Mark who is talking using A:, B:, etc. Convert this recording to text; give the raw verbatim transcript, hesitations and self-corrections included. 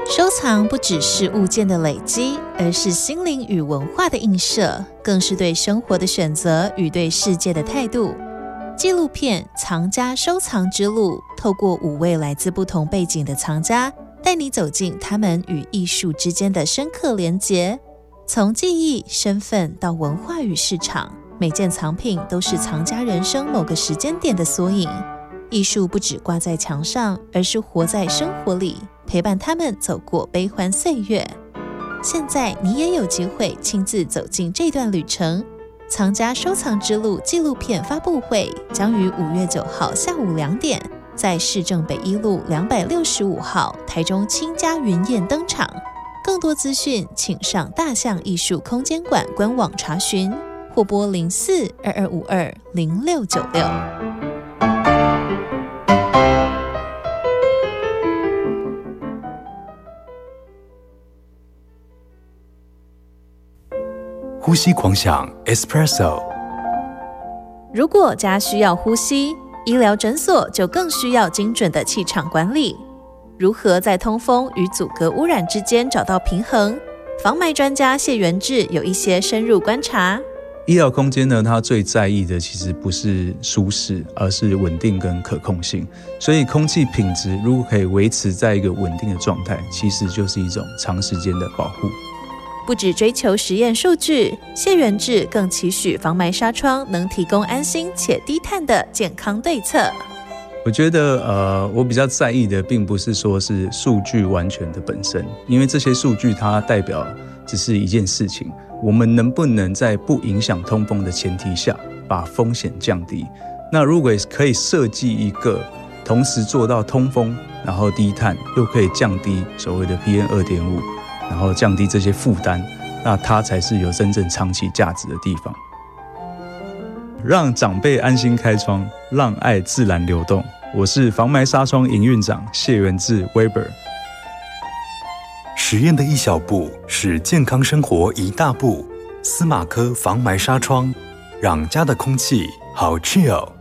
A: 收藏不只是物件的累积，而是心灵与文化的映射，更是对生活的选择与对世界的态度。纪录片《藏家收藏之路》透过五位来自不同背景的藏家，带你走进他们与艺术之间的深刻连结。从记忆、身份到文化与市场，每件藏品都是藏家人生某个时间点的缩影。艺术不只挂在墙上，而是活在生活里，陪伴他们走过悲欢岁月。现在你也有机会亲自走进这段旅程。藏家收藏之路纪录片发布会将于五月九号下午两点，在市政北一路两百六十五号台中清家云宴登场。更多资讯请上大象艺术空间馆官网查询，或拨零四二二五二零六九六。
B: 呼吸狂想 Espresso。
A: 如果家需要呼吸，医疗诊所就更需要精准的气场管理。如何在通风与阻隔污染之间找到平衡？防霾专家谢元志有一些深入观察。
C: 医疗空间呢，它最在意的其实不是舒适，而是稳定跟可控性。所以空气品质如果可以维持在一个稳定的状态，其实就是一种长时间的保护。
A: 不只追求实验数据，谢元志更期许防霾纱窗能提供安心且低碳的健康对策。
C: 我觉得呃，我比较在意的并不是说是数据完全的本身，因为这些数据它代表只是一件事情，我们能不能在不影响通风的前提下把风险降低。那如果可以设计一个同时做到通风，然后低碳，又可以降低所谓的 P M 二点五，然后降低这些负担，那它才是有真正长期价值的地方。让长辈安心开窗，让爱自然流动。我是防霾纱窗营运长谢元志 Weber。
B: 实验的一小步是健康生活一大步。司马科防霾纱窗，让家的空气好 chill。